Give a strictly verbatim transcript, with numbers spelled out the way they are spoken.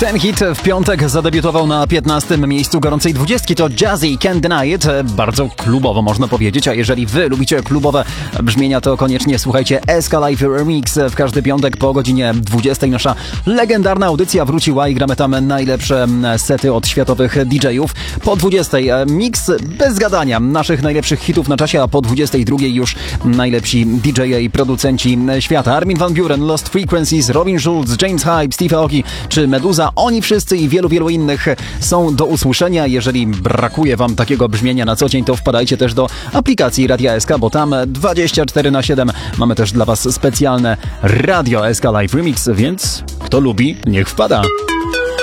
Ten hit w piątek zadebiutował na piętnastym miejscu gorącej dwudziestki. To Jazzy, Can't Deny It. Bardzo klubowo można powiedzieć, a jeżeli wy lubicie klubowe brzmienia, to koniecznie słuchajcie S K Live Remix. W każdy piątek po godzinie dwudziestej nasza legendarna audycja wróciła i gramy tam najlepsze sety od światowych D J-ów. Po dwudziestej mix bez gadania naszych najlepszych hitów na czasie, a po dwudziestej drugiej już najlepsi D J i producenci świata. Armin van Buuren, Lost Frequencies, Robin Schulz, James Hype, Steve Aoki czy Meduza. Oni wszyscy i wielu, wielu innych są do usłyszenia. Jeżeli brakuje wam takiego brzmienia na co dzień, to wpadajcie też do aplikacji Radia S K, bo tam dwadzieścia cztery na siedem mamy też dla was specjalne Radio S K Live Remix, więc kto lubi, niech wpada.